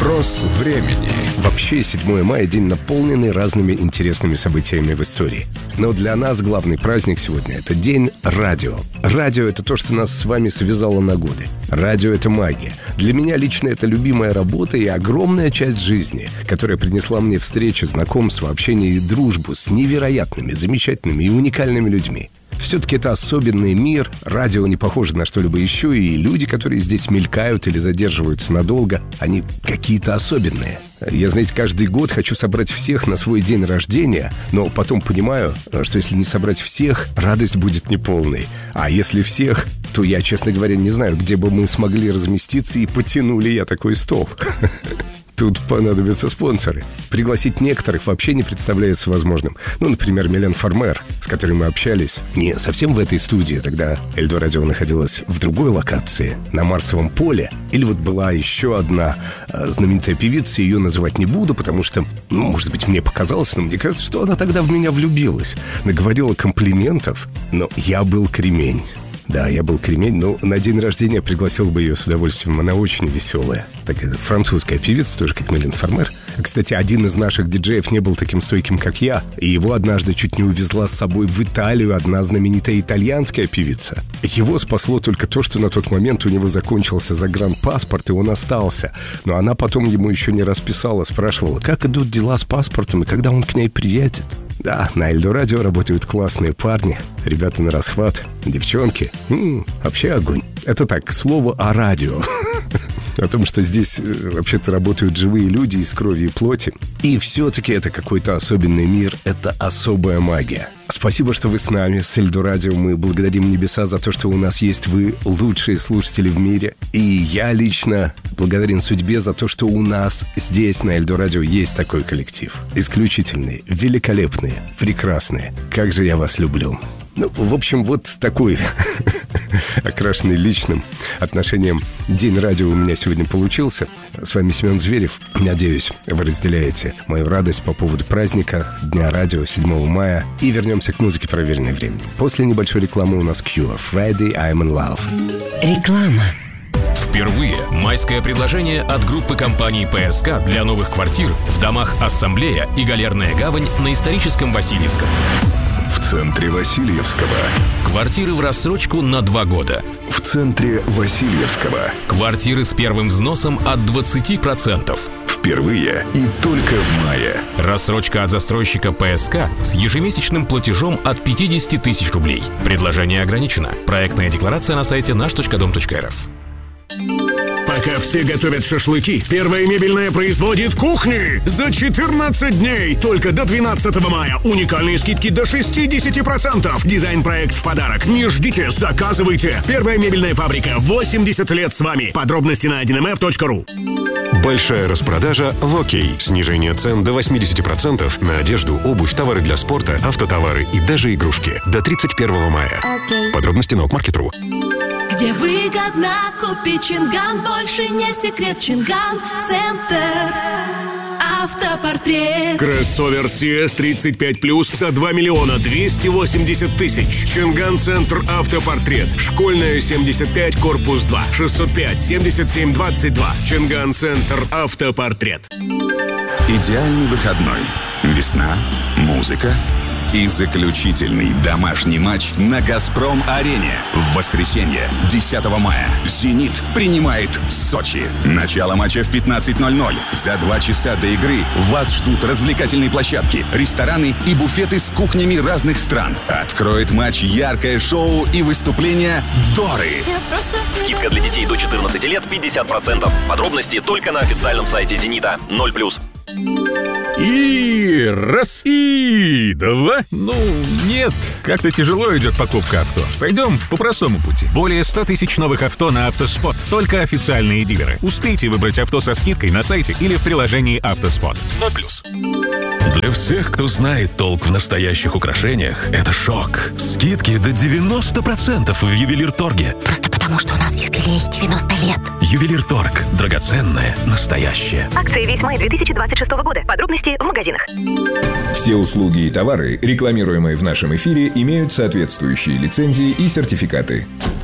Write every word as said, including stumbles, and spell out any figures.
Вопрос времени. Вообще, седьмое мая – день, наполненный разными интересными событиями в истории. Но для нас главный праздник сегодня – это День радио. Радио – это то, что нас с вами связало на годы. Радио – это магия. Для меня лично это любимая работа и огромная часть жизни, которая принесла мне встречи, знакомства, общение и дружбу с невероятными, замечательными и уникальными людьми. Все-таки это особенный мир, радио не похоже на что-либо еще, и люди, которые здесь мелькают или задерживаются надолго, они какие-то особенные. Я, знаете, каждый год хочу собрать всех на свой день рождения, но потом понимаю, что если не собрать всех, радость будет неполной. А если всех, то я, честно говоря, не знаю, где бы мы смогли разместиться и потянули я такой стол. Тут понадобятся спонсоры. Пригласить некоторых вообще не представляется возможным. Ну, например, Милен Фармер, с которой мы общались. Не совсем в этой студии. Тогда Эльдо Радио находилась в другой локации, на Марсовом поле. Или вот была еще одна знаменитая певица. Ее называть не буду, потому что, ну, может быть, мне показалось, но мне кажется, что она тогда в меня влюбилась. Наговорила комплиментов, но я был кремень. Да, я был кремень, но на день рождения пригласил бы ее с удовольствием. Она очень веселая. Такая французская певица, тоже как Милен Фармер. Кстати, один из наших диджеев не был таким стойким, как я. И его однажды чуть не увезла с собой в Италию одна знаменитая итальянская певица. Его спасло только то, что на тот момент у него закончился загранпаспорт, и он остался. Но она потом ему еще не расписала, спрашивала, как идут дела с паспортом и когда он к ней приедет. Да, на Эльдо Радио работают классные парни, ребята на расхват, девчонки. М-м, вообще огонь. Это так, к слову о радио. О том, что здесь вообще-то работают живые люди из крови и плоти. И все-таки это какой-то особенный мир, это особая магия. Спасибо, что вы с нами, с Эльдо Радио. Мы благодарим небеса за то, что у нас есть вы, лучшие слушатели в мире. И я лично благодарен судьбе за то, что у нас здесь, на Эльдо Радио, есть такой коллектив. Исключительные, великолепные, прекрасные. Как же я вас люблю. Ну, в общем, вот такой окрашенный личным отношением День радио у меня сегодня получился. С вами Семен Зверев. Надеюсь, вы разделяете мою радость по поводу праздника Дня радио седьмого мая. И вернемся к музыке, проверенной временем. После небольшой рекламы у нас Cure. Friday, I'm in love. Реклама. Впервые майское предложение от группы компаний ПСК для новых квартир в домах Ассамблея и Галерная гавань на историческом Васильевском. В центре Васильевского. Квартиры в рассрочку на два года. В центре Васильевского. Квартиры с первым взносом от двадцати процентов. Впервые и только в мае. Рассрочка от застройщика ПСК с ежемесячным платежом от пятьдесят тысяч рублей. Предложение ограничено. Проектная декларация на сайте наш точка дом точка эр эф. Пока все готовят шашлыки, Первая мебельная производит кухни. За четырнадцать дней, только до двенадцатого мая. Уникальные скидки до шестьдесят процентов. Дизайн-проект в подарок. Не ждите, заказывайте. Первая мебельная фабрика. восемьдесят лет с вами. Подробности на один эм эф точка ру. Большая распродажа в ОК. Снижение цен до восемьдесят процентов на одежду, обувь, товары для спорта, автотовары и даже игрушки. До тридцать первого мая. Okay. Подробности на окмаркет точка ру. Где выгодно купить Чинган, больше не секрет. Чинган Центр Автопортрет. Кроссовер си эс тридцать пять плюс за два миллиона двести восемьдесят тысяч. Чинган Центр Автопортрет. Школьная семьдесят пять, корпус два. шестьсот пять семьдесят семь двадцать два. Чинган Центр Автопортрет. Идеальный выходной. Весна, музыка и заключительный домашний матч на «Газпром-арене». В воскресенье, десятого мая, «Зенит» принимает Сочи. Начало матча в пятнадцать ноль ноль. За два часа до игры вас ждут развлекательные площадки, рестораны и буфеты с кухнями разных стран. Откроет матч яркое шоу и выступление Доры. Скидка для детей до четырнадцати лет пятьдесят процентов. Подробности только на официальном сайте «Зенита». ноль плюс. И раз, и два. Ну, нет, как-то тяжело идет покупка авто. Пойдем по простому пути. Более ста тысяч новых авто на «Автоспот». Только официальные дилеры. Успейте выбрать авто со скидкой на сайте или в приложении «Автоспот». ноль плюс. Для всех, кто знает толк в настоящих украшениях, это шок. Скидки до девяноста процентов в Ювелирторге. Просто потому, что у нас юбилей девяносто лет. Ювелирторг. Драгоценное, настоящее. Акция весь май две тысячи двадцать шестого года. Подробности в магазинах. Все услуги и товары, рекламируемые в нашем эфире, имеют соответствующие лицензии и сертификаты.